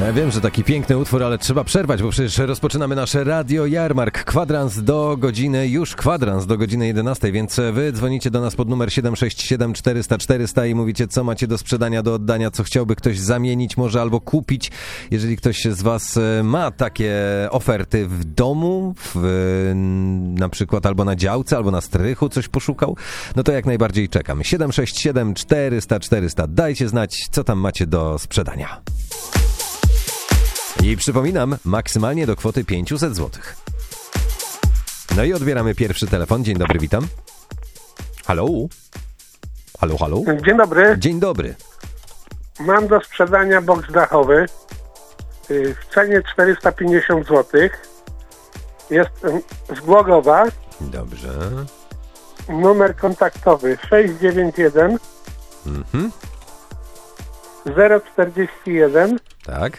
Ja wiem, że taki piękny utwór, ale trzeba przerwać, bo przecież rozpoczynamy nasze Radio Jarmark. Kwadrans do godziny 11, więc wy dzwonicie do nas pod numer 767 400 400 i mówicie, co macie do sprzedania, do oddania, co chciałby ktoś zamienić może albo kupić. Jeżeli ktoś z was ma takie oferty w domu, na przykład albo na działce, albo na strychu coś poszukał, no to jak najbardziej czekam. 767 400 400. Dajcie znać, co tam macie do sprzedania. I przypominam, maksymalnie do kwoty 500 zł. No i odbieramy pierwszy telefon. Dzień dobry, witam. Halo? Halo, halo? Dzień dobry. Dzień dobry. Mam do sprzedania boks dachowy w cenie 450 zł. Jest z Głogowa. Dobrze. Numer kontaktowy 691 041 Tak.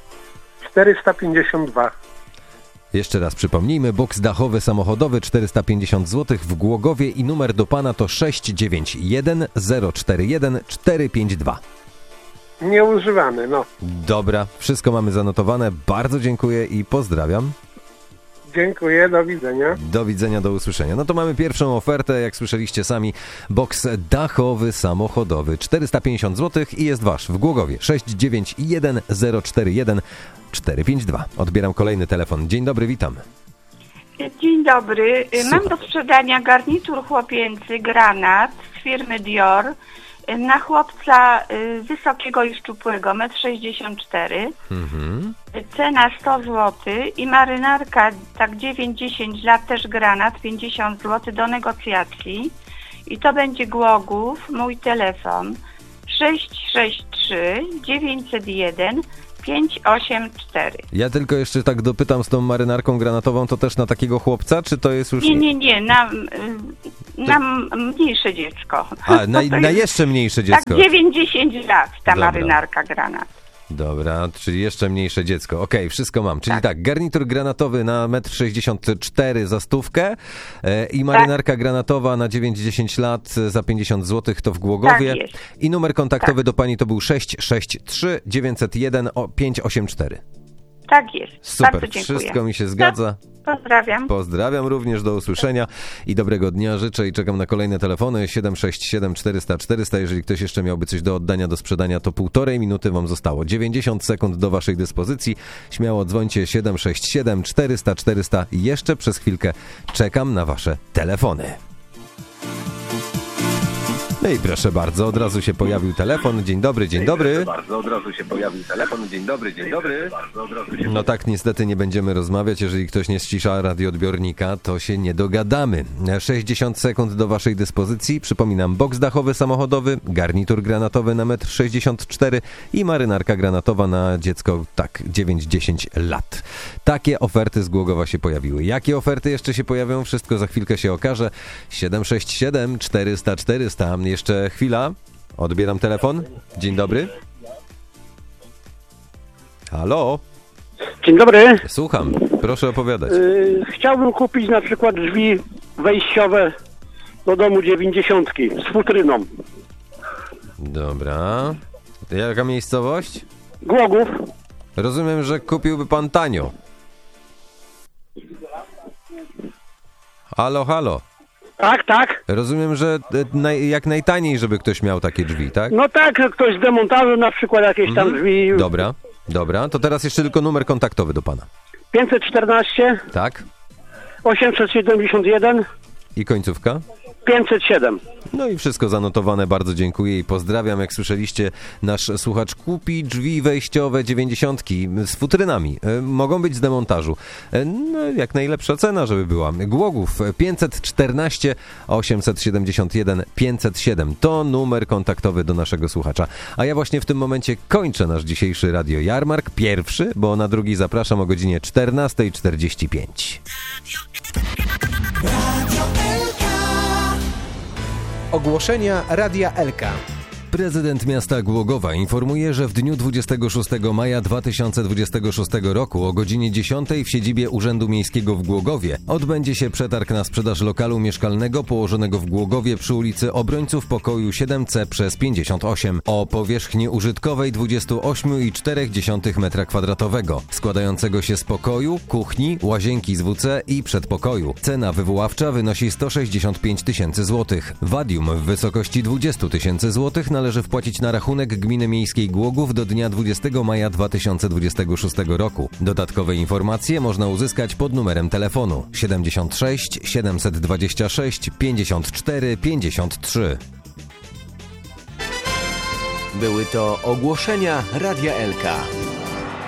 452. Jeszcze raz przypomnijmy, boks dachowy samochodowy 450 zł w Głogowie i numer do pana to 691 041 452. Nieużywany, no. Dobra, wszystko mamy zanotowane. Bardzo dziękuję i pozdrawiam. Dziękuję, do widzenia. Do widzenia, do usłyszenia. No to mamy pierwszą ofertę, jak słyszeliście sami, boks dachowy samochodowy 450 zł i jest wasz w Głogowie 691 041 452. Odbieram kolejny telefon. Dzień dobry, witam. Dzień dobry. Słucham. Mam do sprzedania garnitur chłopięcy Granat z firmy Dior na chłopca wysokiego i szczupłego, 1,64 m. Cena 100 zł i marynarka tak 9-10 lat, też Granat, 50 zł do negocjacji. I to będzie Głogów, mój telefon 663 901 584. Ja tylko jeszcze tak dopytam, z tą marynarką granatową, to też na takiego chłopca, czy to jest już... Nie, na mniejsze dziecko. A, na jeszcze mniejsze dziecko. Tak 9-10 lat ta Dobra. marynarka Granat. Dobra, czyli jeszcze mniejsze dziecko. Okej, wszystko mam. Czyli tak, garnitur granatowy na 1,64 m za stówkę i marynarka granatowa na 9-10 lat za 50 zł to w Głogowie. Tak jest. I numer kontaktowy do pani to był 663 901 584. Tak jest. Super, Bardzo dziękuję. wszystko mi się zgadza. Pozdrawiam. Pozdrawiam również, do usłyszenia i dobrego dnia życzę i czekam na kolejne telefony 767 400 400. Jeżeli ktoś jeszcze miałby coś do oddania, do sprzedania, to 1,5 minuty wam zostało. 90 sekund do waszej dyspozycji. Śmiało dzwońcie 767 400 400. Jeszcze przez chwilkę czekam na wasze telefony. No i proszę bardzo, od razu się pojawił telefon. Dzień dobry, dzień dobry. No tak, niestety nie będziemy rozmawiać. Jeżeli ktoś nie ścisza radioodbiornika, to się nie dogadamy. 60 sekund do waszej dyspozycji. Przypominam, boks dachowy samochodowy, garnitur granatowy na 1,64 m i marynarka granatowa na dziecko, tak, 9-10 lat. Takie oferty z Głogowa się pojawiły. Jakie oferty jeszcze się pojawią? Wszystko za chwilkę się okaże. 767 400 400. Jeszcze chwila. Odbieram telefon. Dzień dobry. Halo? Dzień dobry. Słucham. Proszę opowiadać. Chciałbym kupić na przykład drzwi wejściowe do domu 90 z futryną. Dobra. Jaka miejscowość? Głogów. Rozumiem, że kupiłby pan tanio. Halo, halo. Tak. Rozumiem, że jak najtaniej, żeby ktoś miał takie drzwi, tak? No tak, ktoś z demontażu na przykład jakieś tam drzwi. Dobra. To teraz jeszcze tylko numer kontaktowy do pana. 514 Tak? 871 I końcówka? 507. No i wszystko zanotowane, bardzo dziękuję i pozdrawiam. Jak słyszeliście, nasz słuchacz kupi drzwi wejściowe 90 z futrynami. Mogą być z demontażu. No, jak najlepsza cena, żeby była. Głogów 514 871 507. To numer kontaktowy do naszego słuchacza. A ja właśnie w tym momencie kończę nasz dzisiejszy Radio Jarmark. Pierwszy, bo na drugi zapraszam o godzinie 14:45. Ogłoszenia Radia Elka. Prezydent miasta Głogowa informuje, że w dniu 26 maja 2026 roku o godzinie 10 w siedzibie Urzędu Miejskiego w Głogowie odbędzie się przetarg na sprzedaż lokalu mieszkalnego położonego w Głogowie przy ulicy Obrońców Pokoju 7C przez 58 o powierzchni użytkowej 28,4 m2, składającego się z pokoju, kuchni, łazienki z WC i przedpokoju. Cena wywoławcza wynosi 165 tysięcy złotych. Wadium w wysokości 20 tysięcy złotych należy wpłacić na rachunek Gminy Miejskiej Głogów do dnia 20 maja 2026 roku. Dodatkowe informacje można uzyskać pod numerem telefonu 76 726 54 53. Były to ogłoszenia Radia Elka.